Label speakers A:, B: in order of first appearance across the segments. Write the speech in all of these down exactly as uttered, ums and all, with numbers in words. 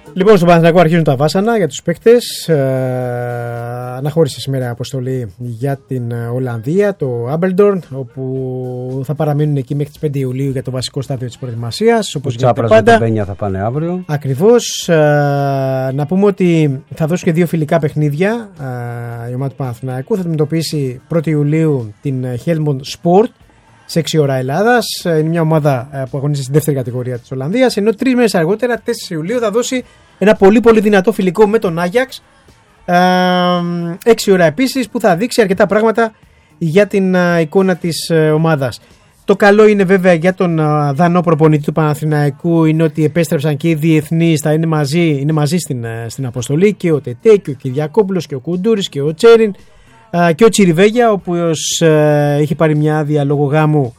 A: Λοιπόν, στο Παναθηναϊκό αρχίζουν τα βάσανα για τους παίκτες. Ε, αναχώρησε σήμερα αποστολή για την Ολλανδία, το Άμπελντορν, όπου θα παραμείνουν εκεί μέχρι τις πέντε Ιουλίου για το βασικό στάδιο της προετοιμασίας. Όπως γίνεται πάντα.
B: Τα Μπένια θα πάνε αύριο.
A: Ακριβώς. Ε, να πούμε ότι θα δώσουν και δύο φιλικά παιχνίδια ε, η ομάδα του Παναθηναϊκού. Θα αντιμετωπίσει πρώτη Ιουλίου την Helmond Sport σε έξι ώρα Ελλάδας. Είναι μια ομάδα που αγωνίζεται στη δεύτερη κατηγορία της Ολλανδίας. Ενώ τρεις μέρες αργότερα, τέσσερις Ιουλίου, θα δώσει ένα πολύ πολύ δυνατό φιλικό με τον Άγιαξ. έξι ώρα επίσης, που θα δείξει αρκετά πράγματα για την εικόνα της ομάδας. Το καλό είναι βέβαια για τον δανό προπονητή του Παναθηναϊκού είναι ότι επέστρεψαν και οι διεθνείς, θα είναι μαζί, είναι μαζί στην, στην αποστολή, και ο Τετέ και ο Κυριακόπουλος και ο Κουντούρης και ο Τσέριν και ο Τσιριβέγια, ο οποίος έχει πάρει μια άδεια λόγω γάμου.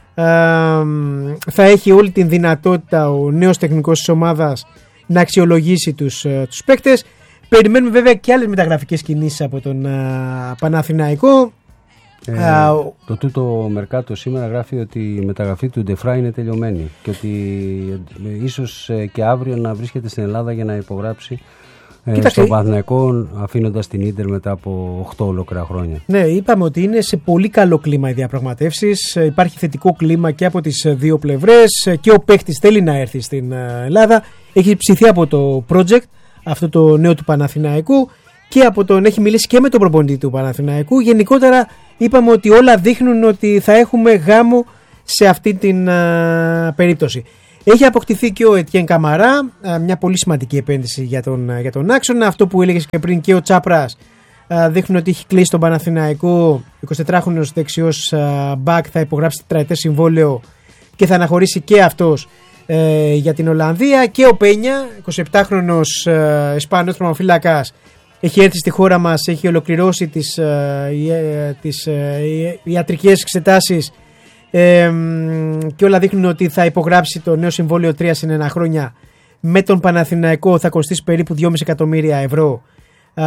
A: Θα έχει όλη την δυνατότητα ο νέος τεχνικός της ομάδας να αξιολογήσει τους, τους παίκτες. Περιμένουμε βέβαια και άλλες μεταγραφικές κινήσεις από τον uh, Παναθηναϊκό.
B: Ε, uh, το τούτο Μερκάτο σήμερα γράφει ότι η μεταγραφή του Ντεφρά είναι τελειωμένη και ότι ε, ίσως ε, και αύριο να βρίσκεται στην Ελλάδα για να υπογράψει ε, στον Παναθηναϊκό, αφήνοντας την Ίντερ μετά από οκτώ ολόκληρα χρόνια.
A: Ναι, είπαμε ότι είναι σε πολύ καλό κλίμα οι διαπραγματεύσεις. Υπάρχει θετικό κλίμα και από τις δύο πλευρές, και ο παίχτης θέλει να έρθει στην Ελλάδα. Έχει ψηθεί από το project αυτό το νέο του Παναθηναϊκού, και από τον, έχει μιλήσει και με τον προπονητή του Παναθηναϊκού. Γενικότερα είπαμε ότι όλα δείχνουν ότι θα έχουμε γάμο σε αυτή την α, περίπτωση. Έχει αποκτηθεί και ο Ετιέν Καμαρά, α, μια πολύ σημαντική επένδυση για τον, για τον άξονα. Αυτό που έλεγες και πριν και ο Τσάπρας α, δείχνουν ότι έχει κλείσει τον Παναθηναϊκό. εικοσιτετράχρονος δεξιός μπακ θα υπογράψει τετραετές συμβόλαιο και θα αναχωρήσει και αυτός ε, για την Ολλανδία. Και ο Πένια, εικοσιεπτάχρονος ε, Ισπανός τροματοφύλακας, έχει έρθει στη χώρα μας, έχει ολοκληρώσει τις, ε, τις ε, ιατρικές εξετάσεις ε, και όλα δείχνουν ότι θα υπογράψει το νέο συμβόλαιο τρία συν ένα χρόνια με τον Παναθηναϊκό. Θα κοστίσει περίπου δυόμισι εκατομμύρια ευρώ ε,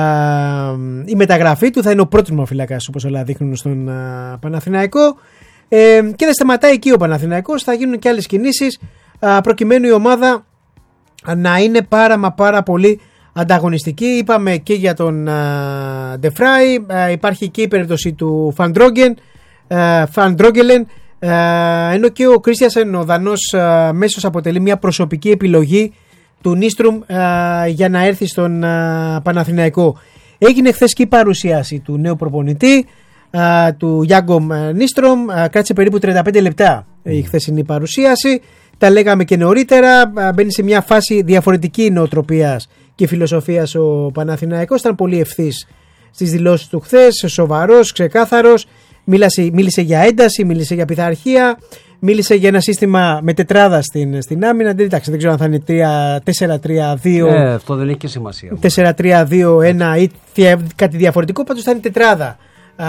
A: η μεταγραφή του. Θα είναι ο πρώτος τροματοφύλακας, όπως όλα δείχνουν, στον ε, Παναθηναϊκό. Ε, και δεν σταματάει εκεί ο Παναθηναϊκός, θα γίνουν και άλλες κινήσεις ε, προκειμένου η ομάδα να είναι πάρα μα πάρα πολύ ανταγωνιστική. Είπαμε και για τον Ντεφράι, uh, uh, υπάρχει και η περίπτωση του Φαντρόγγεν, uh, Φαντρόγγελεν, uh, ενώ και ο Κρίστιασεν, ο Δανός uh, μέσος, αποτελεί μια προσωπική επιλογή του Νίστρουμ uh, για να έρθει στον uh, Παναθηναϊκό. Έγινε χθες και η παρουσίαση του νέου προπονητή, uh, του Γιάγκομ Νίστρομ, uh, κράτησε περίπου τριάντα πέντε λεπτά mm. η χθεσινή παρουσίαση. Τα λέγαμε και νωρίτερα, uh, μπαίνει σε μια φάση διαφορετική νοοτροπίας και φιλοσοφίας ο Παναθηναϊκός. Ήταν πολύ ευθύς στις δηλώσεις του χθες, σοβαρός, ξεκάθαρος. Μίλασε, μίλησε για ένταση, μίλησε για πειθαρχία, μίλησε για ένα σύστημα με τετράδα στην, στην άμυνα. Δεν, εντάξει, δεν ξέρω αν θα είναι τέσσερα τρία δύο.
B: Ναι, αυτό δεν έχει και σημασία.
A: τέσσερα τρία δύο ένα ή κάτι διαφορετικό, πάντως θα είναι τετράδα. Α,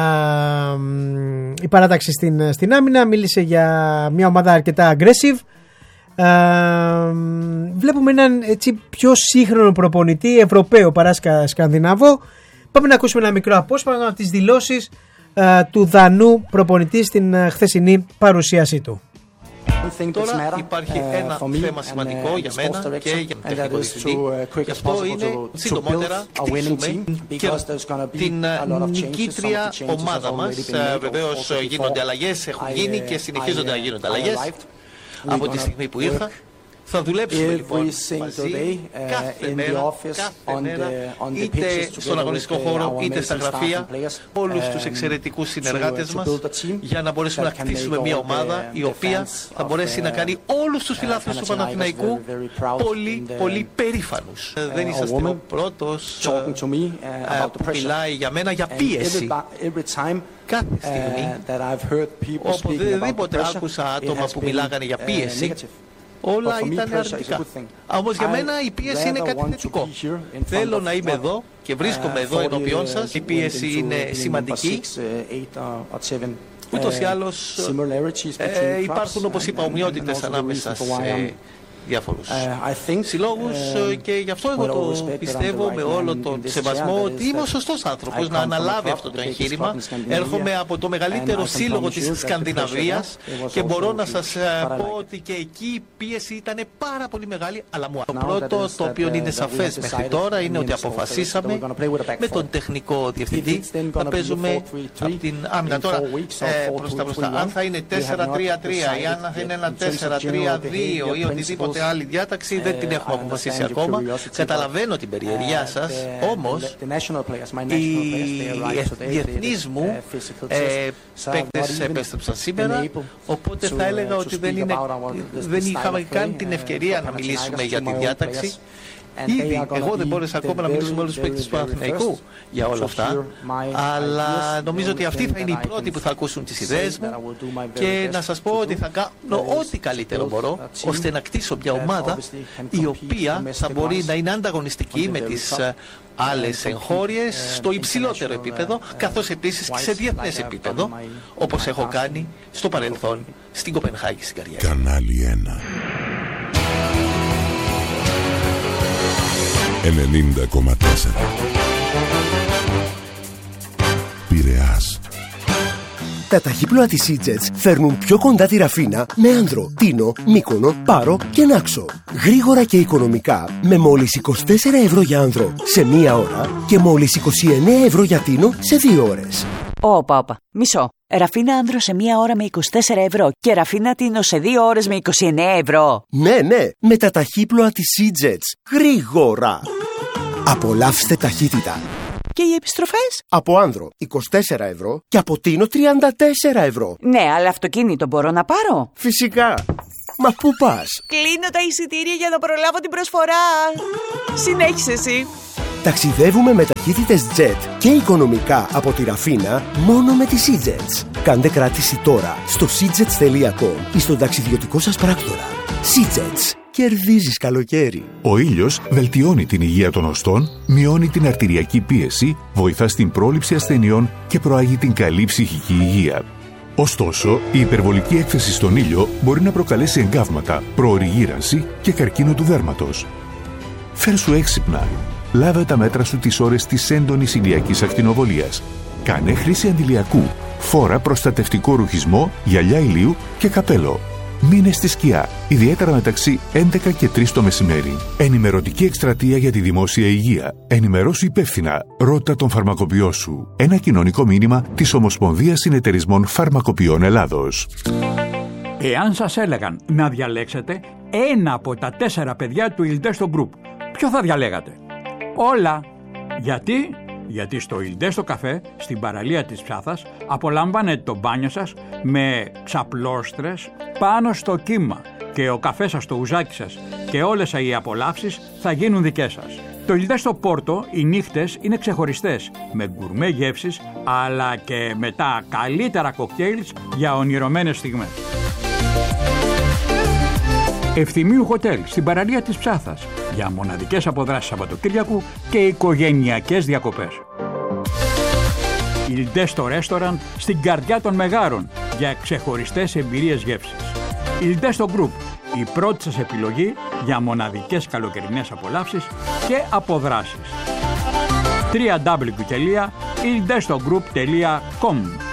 A: η παράταξη στην, στην άμυνα. Μίλησε για μια ομάδα αρκετά aggressive. Uh, βλέπουμε έναν έτσι πιο σύγχρονο προπονητή, Ευρωπαίο παρά Σκανδιναβό. Πάμε να ακούσουμε ένα μικρό απόσπασμα από τις δηλώσεις uh, του Δανού προπονητή στην uh, χθεσινή παρουσίασή του.
C: Τώρα υπάρχει ένα θέμα σημαντικό για μένα και για τον τεχνικό διευθυντή, και αυτό είναι συντομότερα χτίσουμε την νικήτρια ομάδα μας. Βεβαίως γίνονται αλλαγές, έχουν γίνει και συνεχίζονται να γίνονται αλλαγές από τη στιγμή που ήρθα. Θα δουλέψουμε λοιπόν μαζί κάθε μέρα, κάθε μέρα, είτε στον αγωνιστικό χώρο είτε στα γραφεία, όλους τους εξαιρετικούς συνεργάτες μας, για να μπορέσουμε να χτίσουμε μια ομάδα η οποία θα μπορέσει να κάνει όλους τους φιλάθλους του Παναθηναϊκού πολύ πολύ περήφανους. Δεν είσαστε ο πρώτος που μιλάει για μένα για πίεση. Κάθε στιγμή, οπουδήποτε άκουσα άτομα που μιλάγανε για πίεση, όλα ήταν αρνητικά. Όμως για μένα η πίεση είναι κάτι θετικό. Θέλω να είμαι εδώ και βρίσκομαι εδώ ενώπιόν σας. Η πίεση είναι σημαντική. Ούτως ή άλλως ε, υπάρχουν, όπως είπα, ομοιότητες ανάμεσα σε διάφορους συλλόγους και γι' αυτό εγώ το πιστεύω με όλο τον σεβασμό ότι είμαι ο σωστός άνθρωπος να αναλάβει αυτό το εγχείρημα. Έρχομαι από το μεγαλύτερο σύλλογο της Σκανδιναβίας και μπορώ να σας πω ότι και εκεί η πίεση ήταν πάρα πολύ μεγάλη, αλλά μου το πρώτο το οποίο είναι σαφές μέχρι τώρα είναι ότι αποφασίσαμε με τον τεχνικό διευθυντή να παίζουμε από την άμυνα. Τώρα ε, προς τα μπροστά, αν θα είναι τέσσερα τρία τρία ή αν θα είναι ένα τέσσερα τρία δύο ή οτιδήποτε άλλη διάταξη, δεν την έχουμε αποφασίσει ακόμα. Καταλαβαίνω την περιεργιά σας, όμως οι διεθνείς μου ε, παίκτες επέστρεψαν σήμερα, οπότε θα έλεγα ότι δεν, είναι, δεν είχαμε καν την ευκαιρία να μιλήσουμε για τη διάταξη. Ήδη εγώ δεν μπόρεσα ακόμα να μιλήσω με όλους τους παίκτες του Παναθηναϊκού για όλα αυτά, αλλά νομίζω ότι αυτοί θα είναι οι πρώτοι που θα ακούσουν τις ιδέες μου και να σας πω ότι θα κάνω ό,τι καλύτερο μπορώ ώστε να κτίσω μια ομάδα η οποία θα μπορεί να είναι ανταγωνιστική με τις άλλες εγχώριες στο υψηλότερο επίπεδο, καθώς επίσης και σε διεθνές επίπεδο, όπως έχω κάνει στο παρελθόν στην Κοπενχάγη στην καριέρα.
D: Κανάλι ένα ενενήντα κόμμα τέσσερα Πειραιάς.
E: Τα ταχύπλοα της Σίτζετς φέρνουν πιο κοντά τη Ραφίνα με Άνδρο, Τίνο, Μύκονο, Πάρο και Νάξο. Γρήγορα και οικονομικά με μόλις είκοσι τέσσερα ευρώ για Άνδρο σε μία ώρα και μόλις είκοσι εννέα ευρώ για Τίνο σε δύο ώρες.
F: Όπα, όπα. Μισό. Ραφίνα Άνδρο σε μία ώρα με είκοσι τέσσερα ευρώ και Ραφίνα Τίνο σε δύο ώρες με είκοσι εννέα ευρώ.
E: Ναι, ναι, με τα ταχύπλοα της Σίτζετς. Γρήγορα. Απολαύστε ταχύτητα.
F: Και οι επιστροφές?
E: Από Άνδρο είκοσι τέσσερα ευρώ και από Τίνο τριάντα τέσσερα ευρώ.
F: Ναι, αλλά αυτοκίνητο μπορώ να πάρω?
E: Φυσικά. Μα πού πας?
F: Κλείνω τα εισιτήρια για να προλάβω την προσφορά. Συνέχισε εσύ.
E: Ταξιδεύουμε με ταχύτητες jet και οικονομικά από τη Ραφίνα μόνο με τη Σίτζετς. Κάντε κράτηση τώρα στο σίτζετς τελεία κομ ή στον ταξιδιωτικό σας πράκτορα. Σίτζετς. Κερδίζεις καλοκαίρι.
G: Ο ήλιος βελτιώνει την υγεία των οστών, μειώνει την αρτηριακή πίεση, βοηθά στην πρόληψη ασθενειών και προάγει την καλή ψυχική υγεία. Ωστόσο, η υπερβολική έκθεση στον ήλιο μπορεί να προκαλέσει εγκάβματα, προωρή γύρανση και καρκίνο του δέρματος. Φέρσου έξυπνα. Λάβε τα μέτρα σου τις ώρες της έντονης ηλιακής ακτινοβολίας. Κάνε χρήση αντιλιακού. Φόρα προστατευτικό ρουχισμό, γυαλιά ηλίου και καπέλο. Μείνε στη σκιά, ιδιαίτερα μεταξύ έντεκα και τρεις το μεσημέρι. Ενημερωτική εκστρατεία για τη δημόσια υγεία. Ενημερώσου υπεύθυνα. Ρώτα τον φαρμακοποιό σου. Ένα κοινωνικό μήνυμα της Ομοσπονδίας Συνεταιρισμών Φαρμακοποιών Ελλάδος.
H: Εάν σας έλεγαν να διαλέξετε ένα από τα τέσσερα παιδιά του Ildesto Group, ποιο θα διαλέγατε? Όλα. Γιατί? Γιατί στο Ildesto καφέ, στην παραλία της Ψάθας, απολαμβάνετε το μπάνιο σας με ξαπλώστρες πάνω στο κύμα και ο καφές σας, το ουζάκι σας και όλες οι απολαύσεις θα γίνουν δικές σας. Το Ildesto Porto, οι νύχτες είναι ξεχωριστές, με γκουρμέ γεύσεις, αλλά και με τα καλύτερα κοκτέιλς για ονειρωμένες στιγμές. Ευθυμίου Hotel στην παραλία της Ψάθας για μοναδικές αποδράσεις Σαββατοκύριακου και οικογενειακές διακοπές. Ildesto Restaurant στην καρδιά των Μεγάρων για ξεχωριστές εμπειρίες γεύσης. Ildesto Group, η πρώτη σας επιλογή για μοναδικές καλοκαιρινές απολαύσεις και αποδράσεις. double-u double-u double-u τελεία ildesto group τελεία com